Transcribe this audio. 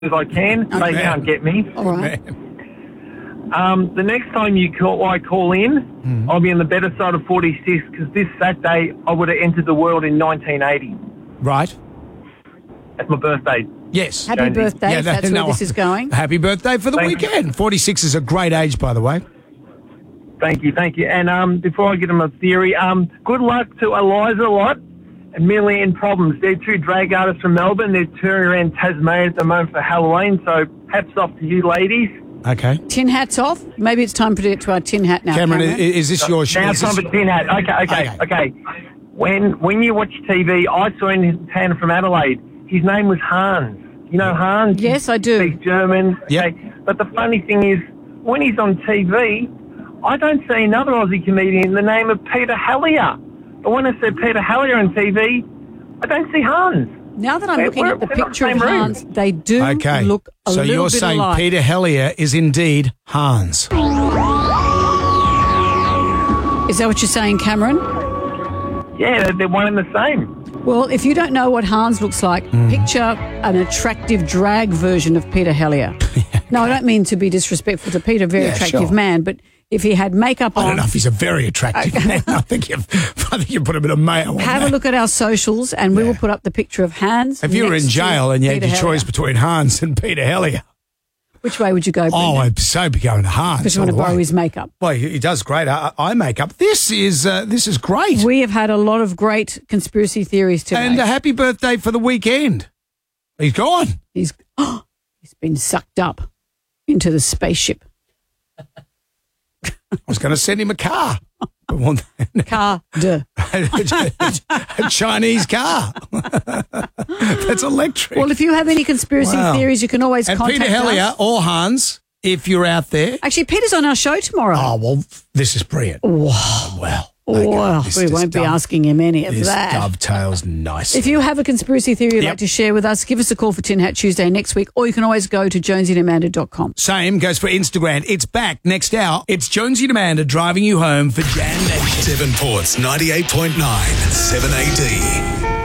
as I can. They can't get me. All right. The next time I call in, I'll be on the better side of 46 because this Saturday I would have entered the world in 1980. Right. That's my birthday. Yes. Happy birthday, if that's where this is going. Happy birthday for the weekend. 46 is a great age, by the way. Thank you. And before I get into my theory, good luck to Eliza Lott and Million Problems. They're two drag artists from Melbourne. They're touring around Tasmania at the moment for Halloween, so hats off to you ladies. Okay. Tin hats off? Maybe it's time to get to our tin hat now, Cameron, is this your show? Now it's time for tin hat. Okay. When you watch TV, I saw in town from Adelaide, his name was Hans. You know Hans? Yes, I do. He's German. Yep. Okay. But the funny thing is, when he's on TV, I don't see another Aussie comedian in the name of Peter Hallier. But when I see Peter Hallier on TV, I don't see Hans. Now that I'm looking at the picture of Hans, they do look a little bit alike. So you're saying Peter Hellier is indeed Hans. Is that what you're saying, Cameron? Yeah, they're one and the same. Well, if you don't know what Hans looks like, picture an attractive drag version of Peter Hellier. No, I don't mean to be disrespectful to Peter, very attractive man, but if he had makeup on... I don't know if he's a very attractive man. I think you put him in a male. Have a look at our socials and we will put up the picture of Hans. If you were in jail and you had your choice between Hans and Peter Hellier... Which way would you go, Brendan? Oh, I'd so be going to Hans. Because you want to borrow his makeup. Well, he does great eye makeup. This is great. We have had a lot of great conspiracy theories today. And a happy birthday for the weekend. He's gone. He's been sucked up into the spaceship. I was going to send him a car. Car. A Chinese car. That's electric. Well, if you have any conspiracy theories, you can always contact Peter Hellier us. or Hans, if you're out there. Actually, Peter's on our show tomorrow. Oh, well, this is brilliant. Wow. Well. Well, we won't be asking him any of that. This dovetails nicely. If you have a conspiracy theory you'd like to share with us, give us a call for Tin Hat Tuesday next week, or you can always go to jonesyandamanda.com. Same goes for Instagram. It's back next hour. It's Jonesy and Amanda driving you home for Jam Nation. 7 Ports 98.9, 7 AD.